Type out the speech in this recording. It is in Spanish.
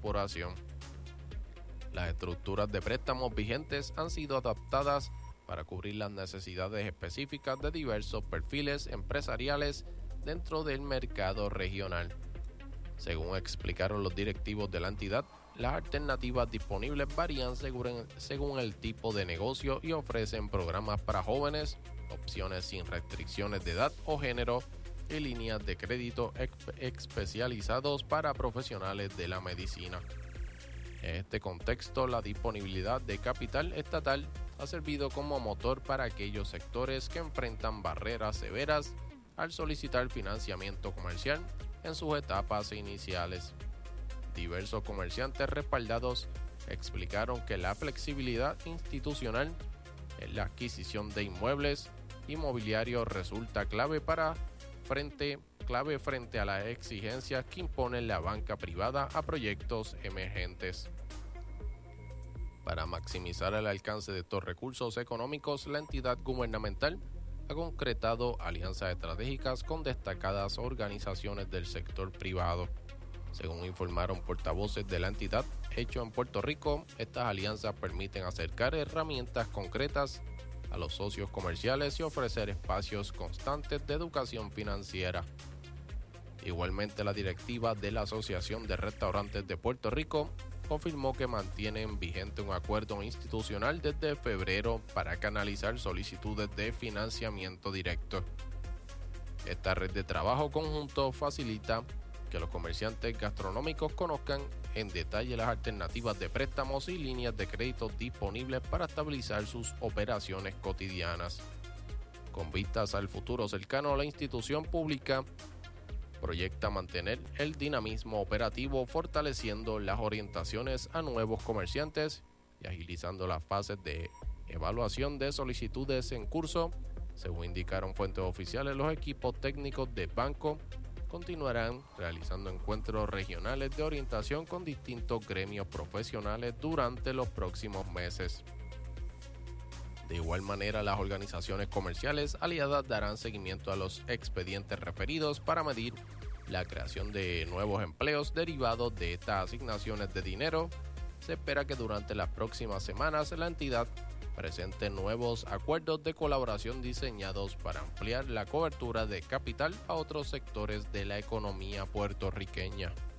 corporación. Las estructuras de préstamos vigentes han sido adaptadas para cubrir las necesidades específicas de diversos perfiles empresariales dentro del mercado regional. Según explicaron los directivos de la entidad, las alternativas disponibles varían según el tipo de negocio y ofrecen programas para jóvenes, opciones sin restricciones de edad o género y líneas de crédito especializados para profesionales de la medicina. En este contexto, la disponibilidad de capital estatal ha servido como motor para aquellos sectores que enfrentan barreras severas al solicitar financiamiento comercial en sus etapas iniciales. Diversos comerciantes respaldados explicaron que la flexibilidad institucional en la adquisición de inmuebles inmobiliarios resulta clave frente a las exigencias que impone la banca privada a proyectos emergentes. Para maximizar el alcance de estos recursos económicos, la entidad gubernamental ha concretado alianzas estratégicas con destacadas organizaciones del sector privado. Según informaron portavoces de la entidad, hecho en Puerto Rico, estas alianzas permiten acercar herramientas concretas a los socios comerciales y ofrecer espacios constantes de educación financiera. Igualmente, la directiva de la Asociación de Restaurantes de Puerto Rico confirmó que mantienen vigente un acuerdo institucional desde febrero para canalizar solicitudes de financiamiento directo. Esta red de trabajo conjunto facilita que los comerciantes gastronómicos conozcan en detalle las alternativas de préstamos y líneas de crédito disponibles para estabilizar sus operaciones cotidianas. Con vistas al futuro cercano, la institución pública proyecta mantener el dinamismo operativo, fortaleciendo las orientaciones a nuevos comerciantes y agilizando las fases de evaluación de solicitudes en curso. Según indicaron fuentes oficiales, los equipos técnicos de banco continuarán realizando encuentros regionales de orientación con distintos gremios profesionales durante los próximos meses. De igual manera, las organizaciones comerciales aliadas darán seguimiento a los expedientes referidos para medir la creación de nuevos empleos derivados de estas asignaciones de dinero. Se espera que durante las próximas semanas la entidad presente nuevos acuerdos de colaboración diseñados para ampliar la cobertura de capital a otros sectores de la economía puertorriqueña.